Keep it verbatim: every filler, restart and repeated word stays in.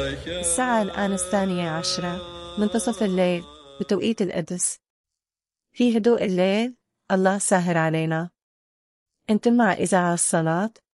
الساعة الآن الثانية عشرة منتصف الليل بتوقيت القدس. في هدوء الليل الله ساهر علينا. انت مع إذاعة الصلاة